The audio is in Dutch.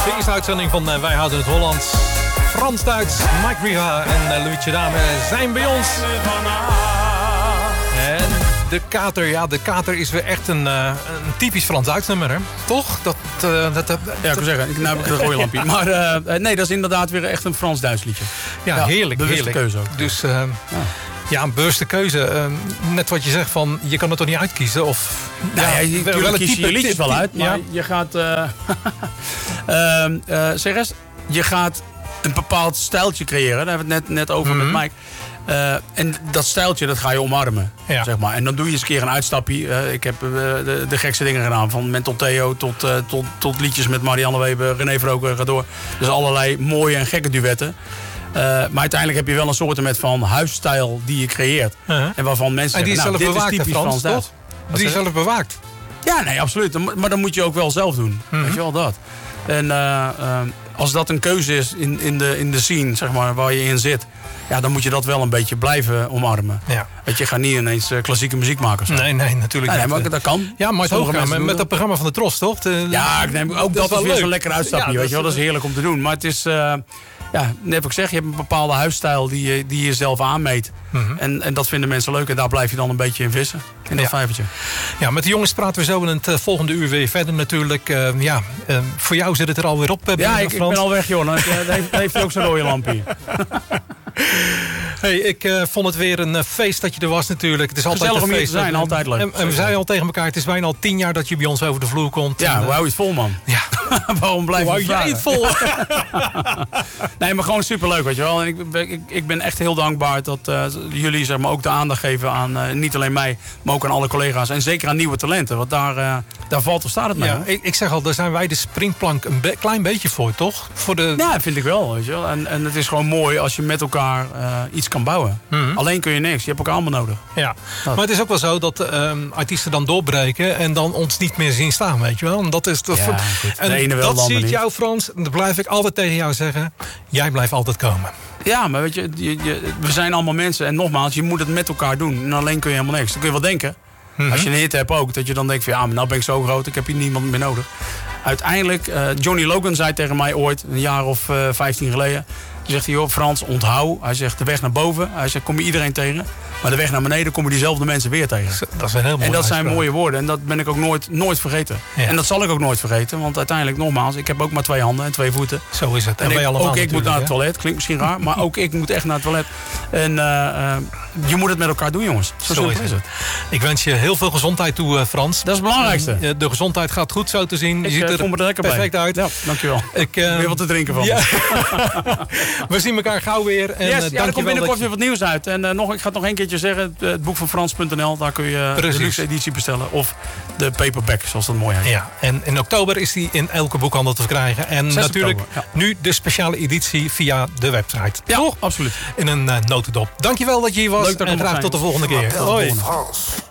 De eerste uitzending van Wij Houden het Hollands. Frans-Duits, Mike Riva en Louietje Dame zijn bij ons. En de kater, ja, de kater is weer echt een typisch Frans-Duits nummer, hè? Toch? Ja, ik wil zeggen, nu heb ik een rode lampje. Maar nee, dat is inderdaad weer echt een Frans-Duits liedje. Ja, heerlijk. Bewuste heerlijk. keuze ook. Dus ja, een bewuste keuze. Net wat je zegt van, je kan het toch niet uitkiezen? Of, je kies je liedjes wel uit, maar je gaat... zeg eens, je gaat een bepaald stijltje creëren. Daar hebben we het net over met Mike. En dat stijltje, dat ga je omarmen. Ja. Zeg maar. En dan doe je eens een keer een uitstapje. Ik heb de gekste dingen gedaan. Van Mental Theo tot liedjes met Marianne Weber, René Vroger, ga door. Dus allerlei mooie en gekke duetten. Maar uiteindelijk heb je wel een soort van huisstijl die je creëert. En waarvan mensen zeggen, nou, dit is typisch Frans, toch? Die is zelf bewaakt. Ja, nee, absoluut. Maar dan moet je ook wel zelf doen. Weet je wel dat. En als dat een keuze is in de scene, zeg maar, waar je in zit, ja, dan moet je dat wel een beetje blijven omarmen. Ja. Want je gaat niet ineens klassieke muziek maken. Zo. Nee, natuurlijk niet. Maar dat kan. Ja, maar met dat programma van de Tros, toch? Ja, ik neem ook dat is weer zo'n lekker uitstapje. Ja, weet je wel, dat is heerlijk om te doen. Maar het is, ja, net wat ik zeg, je hebt een bepaalde huisstijl die je zelf aanmeet. En dat vinden mensen leuk en daar blijf je dan een beetje in vissen. In dat vijvertje. Ja, met de jongens praten we zo in het volgende uur weer verder natuurlijk. Voor jou zit het er alweer op. Ja, ik ben al weg, joh. Dan heeft hij ook zo'n rode lampje. Hey, ik vond het weer een feest dat je er was natuurlijk. Het is altijd gezellig een feest. Om hier te zijn, altijd leuk. En we zeiden al tegen elkaar, het is bijna al 10 jaar dat je bij ons over de vloer komt. Ja, hoe hou je het vol, man? Ja. Waarom blijf je jij het vol? Nee, maar gewoon superleuk, weet je wel. En ik ben echt heel dankbaar dat jullie zeg maar, ook de aandacht geven aan niet alleen mij, maar ook aan alle collega's. En zeker aan nieuwe talenten, want daar valt of staat het mee. Ja, ik zeg al, daar zijn wij de springplank een klein beetje voor, toch? Ja, vind ik wel, weet je wel. En het is gewoon mooi als je met elkaar iets kan bouwen. Alleen kun je niks, je hebt elkaar allemaal nodig. Ja, maar het is ook wel zo dat artiesten dan doorbreken en dan ons niet meer zien staan, weet je wel. En dat is dat zie ik jou, Frans, en dat blijf ik altijd tegen jou zeggen. Jij blijft altijd komen. Ja, maar weet je, we zijn allemaal mensen. En nogmaals, je moet het met elkaar doen. En alleen kun je helemaal niks. Dan kun je wel denken. Als je een hit hebt ook, dat je dan denkt van ja, maar nou ben ik zo groot, ik heb hier niemand meer nodig. Uiteindelijk, Johnny Logan zei tegen mij ooit, een jaar of 15 geleden. Toen zegt hij, joh, Frans, onthoud. Hij zegt, de weg naar boven. Hij zegt, kom je iedereen tegen. Maar de weg naar beneden kom je diezelfde mensen weer tegen. Dat is een heel mooi. En dat zijn mooie woorden. En dat ben ik ook nooit vergeten. Ja. En dat zal ik ook nooit vergeten. Want uiteindelijk, nogmaals, ik heb ook maar 2 handen en 2 voeten. Zo is het. En ook ik moet naar het toilet. Klinkt misschien raar. Maar ook ik moet echt naar het toilet. En je moet het met elkaar doen, jongens. Zo is het. Ik wens je heel veel gezondheid toe, Frans. Dat is het belangrijkste. De gezondheid gaat goed, zo te zien. Je ziet er lekker perfect bij. uit. Ja, dankjewel. Weer wat te drinken van. Ja. We zien elkaar gauw weer. En, er komt binnenkort weer wat nieuws uit. En ik ga het nog een keertje zeggen. Het boek van Frans.nl. Daar kun je de luxe editie bestellen. Of de paperback, zoals dat mooi heet. Ja, en in oktober is die in elke boekhandel te krijgen. En natuurlijk nu de speciale editie via de website. Ja, absoluut. In een notendop. Dankjewel dat je hier was. Leuk dat en graag tot de volgende keer. Hoi.